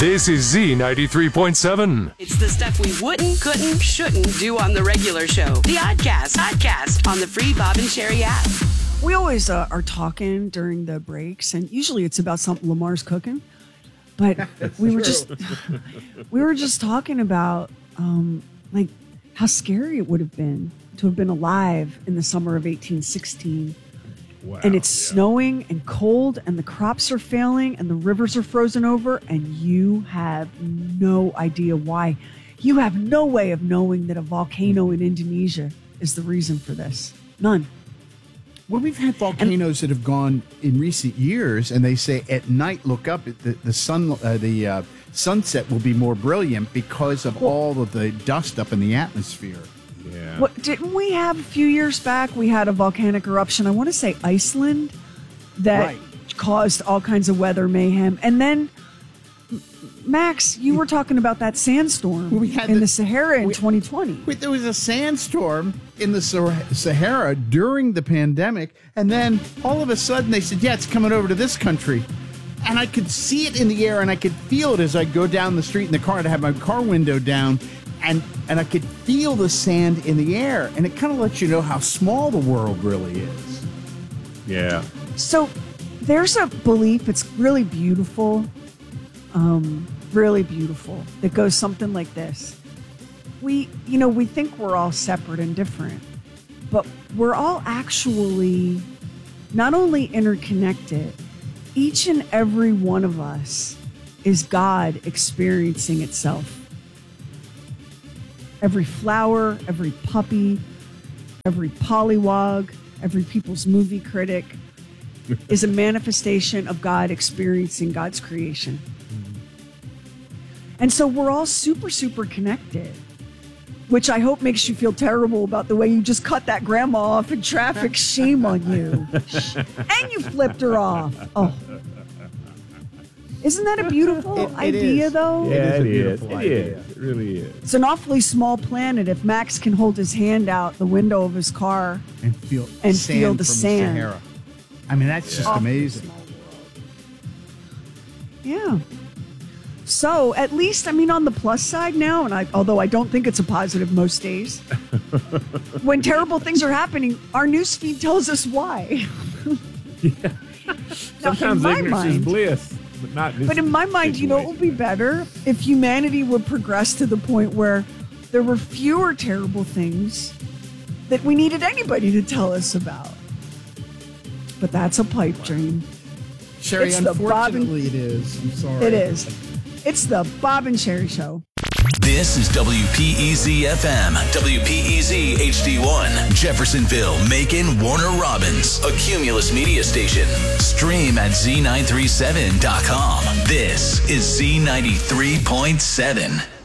This is Z93.7. It's the stuff we wouldn't, couldn't, shouldn't do on the regular show. The Oddcast on the free Bob and Sherry app. We always are talking during the breaks, and usually it's about something Lamar's cooking. But we were just talking about like how scary it would have been to have been alive in the summer of 1816. Wow, and it's snowing and cold, and the crops are failing, and the rivers are frozen over, and you have no idea why. You have no way of knowing that a volcano in Indonesia is the reason for this. None. Well, we've had volcanoes that have gone in recent years, and they say at night, look up, the sunset will be more brilliant because of all of the dust up in the atmosphere. Yeah. What, didn't we have a few years back? We had a volcanic eruption. I want to say Iceland that caused all kinds of weather mayhem. And then, Max, you were talking about that sandstorm in the Sahara in 2020. There was a sandstorm in the Sahara during the pandemic, and then all of a sudden they said, yeah, it's coming over to this country. And I could see it in the air, and I could feel it as I go down the street in the car. I'd have my car window down, and I could feel the sand in the air. And it kind of lets you know how small the world really is. Yeah. So there's a belief, it's really beautiful, that goes something like this. We think we're all separate and different, but we're all actually not only interconnected, each and every one of us is God experiencing itself. Every flower, every puppy, every pollywog, every people's movie critic is a manifestation of God experiencing God's creation. And so we're all super, super connected, which I hope makes you feel terrible about the way you just cut that grandma off in traffic. Shame on you. And you flipped her off. Oh. Isn't that a beautiful idea, though? Yeah, it is. Idea. It really is. It's an awfully small planet if Max can hold his hand out the window of his car And feel feel the from sand. the Sahara. I mean, that's just amazing. Yeah. So at least, on the plus side now, and although I don't think it's a positive most days, when terrible things are happening, our newsfeed tells us why. Sometimes ignorance is bliss, but not this. But in my mind, it would be better if humanity would progress to the point where there were fewer terrible things that we needed anybody to tell us about. But that's a pipe dream. Sherry, It's the unfortunately it is. I'm sorry. It is. It's the Bob and Sherry Show. This is WPEZ FM, WPEZ HD1, Jeffersonville, Macon, Warner Robins, a Cumulus media station. Stream at Z937.com. This is Z93.7.